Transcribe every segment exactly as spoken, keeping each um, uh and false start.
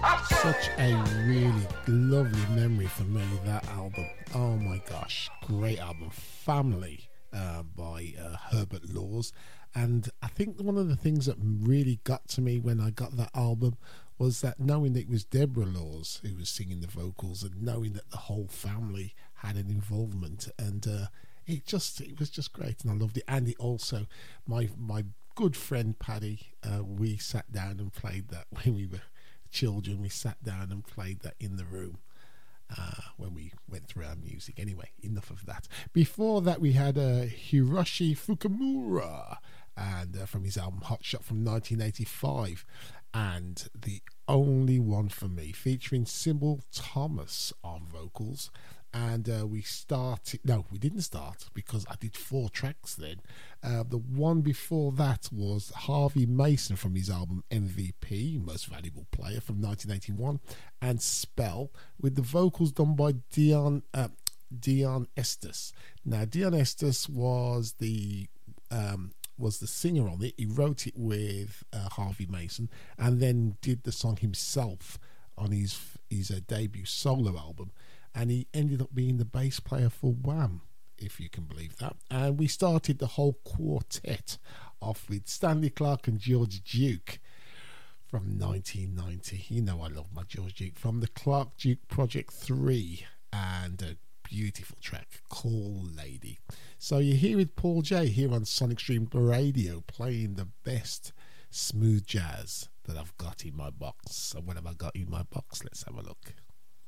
Such a really lovely memory for me, that album. Oh my gosh, great album. Family uh, by uh, Herbert Laws. And I think one of the things that really got to me when I got that album was that knowing that it was Deborah Laws who was singing the vocals, and knowing that the whole family had an involvement, and uh, it just it was just great, and I loved it. And it also, my my good friend Paddy, uh, we sat down and played that when we were children. We sat down and played that in the room uh, when we went through our music. Anyway, enough of that. Before that, we had uh, Hiroshi Fukumura, and uh, from his album Hot Shot from nineteen eighty-five, and The Only One for Me, featuring Sybil Thomas on vocals. And uh, we started, no, we didn't start, because I did four tracks then. Uh, the one before that was Harvey Mason from his album M V P, Most Valuable Player, from nineteen eighty-one, and Spell, with the vocals done by Dion uh, Dion Estes. Now, Dion Estes was the um, was the singer on it. He wrote it with uh, Harvey Mason, and then did the song himself on his his uh, debut solo album. And he ended up being the bass player for Wham, if you can believe that. And we started the whole quartet off with Stanley Clarke and George Duke from nineteen ninety. You know I love my George Duke. From the Clarke Duke Project three, and a beautiful track, Call Lady. So you're here with Paul J here on Sonic Stream Radio, playing the best smooth jazz that I've got in my box. So what have I got in my box? Let's have a look.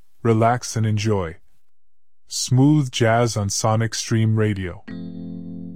Relax and enjoy smooth jazz on Sonic Stream Radio.